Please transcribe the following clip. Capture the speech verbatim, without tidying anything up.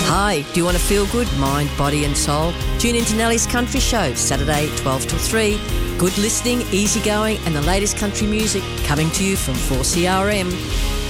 Hi, do you want to feel good, mind, body and soul? Tune into Nellie's Country Show, Saturday, twelve till three. Good listening, easygoing and the latest country music coming to you from four C R M.